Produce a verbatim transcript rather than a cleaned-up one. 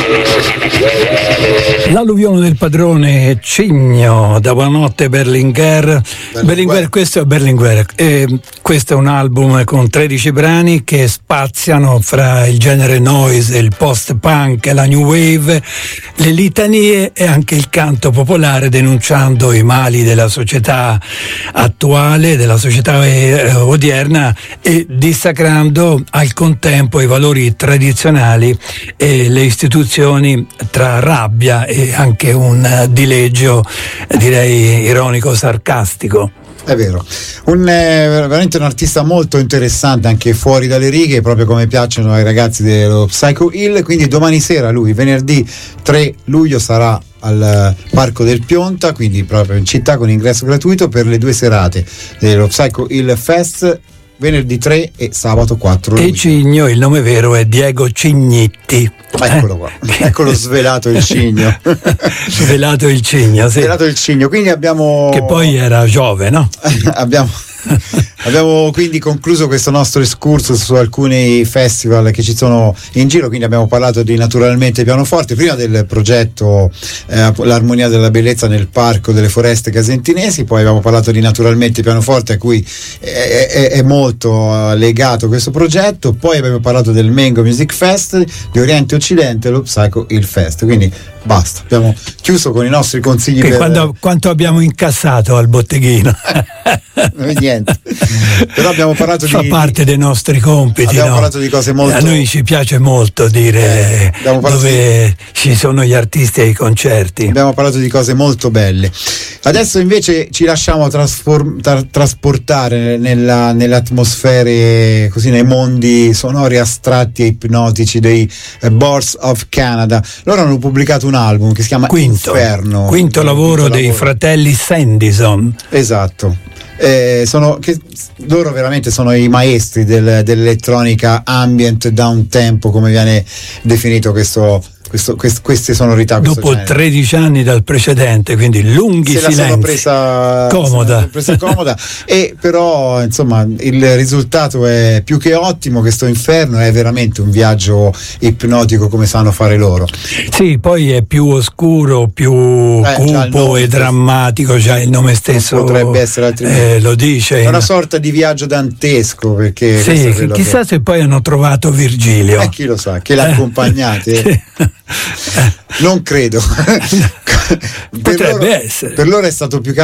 L'alluvione del padrone Cigno da Buonanotte Berlinguer. Berlinguer. Berlinguer, questo è Berlinguer. Eh, questo è un album con tredici brani che spaziano fra il genere noise, il post-punk, la new wave, le litanie e anche il canto popolare, denunciando i mali della società attuale, della società eh, odierna, e dissacrando al contempo i valori tradizionali e le istituzioni, tra rabbia e anche un dileggio, direi ironico, sarcastico. È vero, un, eh, veramente un artista molto interessante, anche fuori dalle righe, proprio come piacciono ai ragazzi dello Psycho Hill. Quindi domani sera lui, venerdì tre luglio, sarà al Parco del Pionta, quindi proprio in città, con ingresso gratuito per le due serate dello Psycho Hill Fest, venerdì tre e sabato quattro luglio. E Cigno, il nome vero è Diego Cignitti. Eccolo qua, eccolo svelato il Cigno. Svelato il Cigno, sì. Svelato il Cigno, quindi abbiamo... Che poi era Giove, no? abbiamo... Abbiamo quindi concluso questo nostro excursus su alcuni festival che ci sono in giro. Quindi abbiamo parlato di Naturalmente Pianoforte, prima del progetto eh, L'Armonia della Bellezza nel Parco delle Foreste Casentinesi, poi abbiamo parlato di Naturalmente Pianoforte, a cui è, è, è molto legato questo progetto. Poi abbiamo parlato del Mango Music Fest, di Oriente Occidente, lo Psycho Hill Fest. Quindi basta, abbiamo chiuso con i nostri consigli. Che per... quando, quanto abbiamo incassato al botteghino? Niente. Però abbiamo parlato fa di, parte dei nostri compiti. Abbiamo no? parlato di cose molto. A noi ci piace molto dire eh, dove di... ci sono gli artisti ai concerti. Abbiamo parlato di cose molto belle. Adesso invece ci lasciamo trasform... tra... trasportare nella... nelle atmosfere, così, nei mondi sonori astratti e ipnotici dei uh, Boards of Canada. Loro hanno pubblicato un album che si chiama Quinto, Inferno. Quinto lavoro Quinto dei lavoro. fratelli Sandison. Esatto. Eh, sono, che, loro veramente sono i maestri del, dell'elettronica ambient down tempo, come viene definito questo, questo, quest, queste sonorità. Dopo genere. tredici anni dal precedente, quindi lunghi Se silenzi. la sono presa comoda, presa comoda. E però insomma il risultato è più che ottimo. Questo Inferno è veramente un viaggio ipnotico, come sanno fare loro. Sì, poi è più oscuro, più eh, cupo e drammatico, già il nome stesso potrebbe essere altrimenti. Eh, lo dice. È una sorta di viaggio dantesco, perché sì, chissà che... se poi hanno trovato Virgilio. Eh, chi lo sa, che l'accompagnate. Eh, sì. Non credo. Potrebbe per loro, essere. Per loro è stato più che